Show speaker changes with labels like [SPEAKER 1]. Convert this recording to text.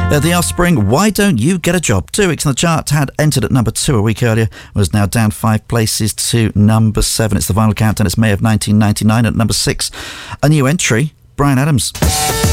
[SPEAKER 1] The Offspring, Why Don't You Get a Job? 2 weeks on the chart, had entered at number 2 a week earlier, was now down 5 places to number 7. It's the Vinyl Countdown, it's May of 1999 at number 6. A new entry, Bryan Adams.